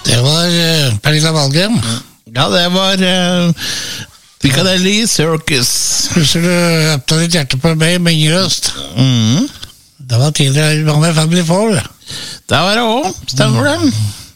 Det var Pernilla Wahlgren. Ja, det var Piccadilly Circus. Husker du Øpta ditt hjerte på meg med ingen røst? Det var tidligere Family 4. Det var det også, stemmer det.